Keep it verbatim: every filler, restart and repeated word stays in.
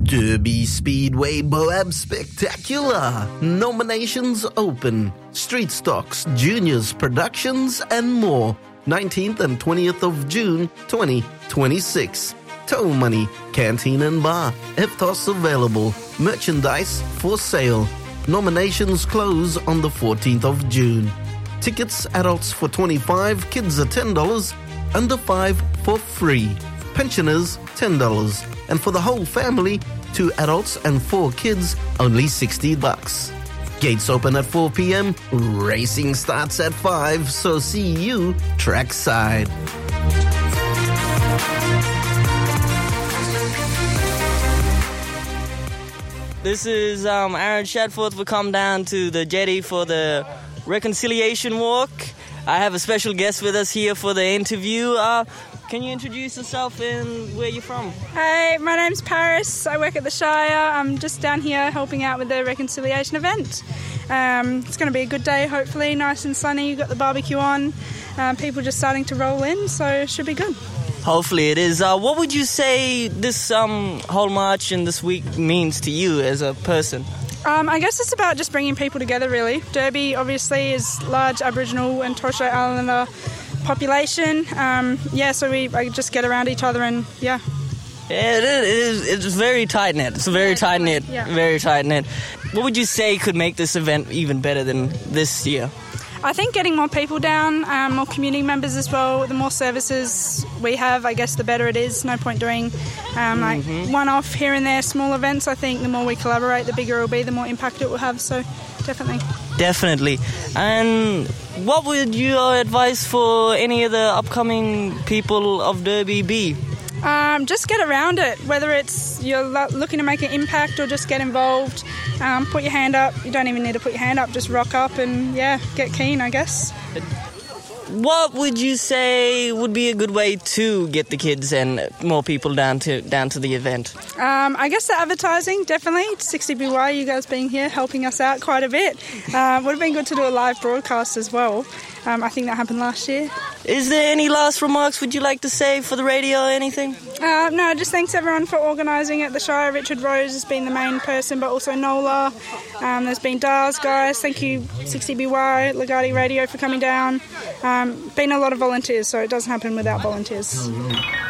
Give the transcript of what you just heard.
Derby Speedway Boab Spectacular. Nominations open. Street Stocks, Juniors Productions, and more. nineteenth and twentieth of June, twenty twenty-six. Tow Money, Canteen and Bar. F T O S available. Merchandise for sale. Nominations close on the fourteenth of June. Tickets adults for twenty-five dollars, kids are ten dollars, under five for free. Pensioners ten dollars. And for the whole family, two adults and four kids, only sixty bucks. Gates open at four p.m. Racing starts at five, so see you trackside. This is um, Aaron Shadforth. We come down to the jetty for the reconciliation walk. I have a special guest with us here for the interview. Uh, can you introduce yourself and where you're from? Hey, my name's Paris. I work at the Shire. I'm just down here helping out with the reconciliation event. Um, it's going to be a good day, hopefully. Nice and sunny. You've got the barbecue on. Um, people just starting to roll in, so it should be good. Hopefully it is. Uh, what would you say this um, whole march and this week means to you as a person? Um, I guess it's about just bringing people together, really. Derby, obviously, is large Aboriginal and Torres Strait Islander population. Um, yeah, so we I just get around each other and, yeah. Yeah, it is. It's very tight-knit. It's a very yeah, tight-knit. Yeah. Very tight-knit. What would you say could make this event even better than this year? I think getting more people down, um, more community members as well. The more services we have, I guess, the better it is. No point doing um, like mm-hmm. one-off here and there small events. I think the more we collaborate, the bigger it will be, the more impact it will have. So definitely. Definitely. And what would your advice for any of the upcoming people of Derby be? Um, just get around it, whether it's you're looking to make an impact or just get involved. Um, put your hand up. You don't even need to put your hand up, just rock up and, yeah, get keen, I guess. What would you say would be a good way to get the kids and more people down to down to the event? Um, I guess the advertising, definitely. sixty B Y, you guys being here, helping us out quite a bit. Uh, would have been good to do a live broadcast as well. Um, I think that happened last year. Is there any last remarks would you like to say for the radio or anything? Uh, no, just thanks everyone for organising at the Shire. Richard Rose has been the main person, but also Nola. Um, there's been Dars guys. Thank you, sixty B Y, Legati Radio for coming down. Um, been a lot of volunteers, so it doesn't happen without volunteers.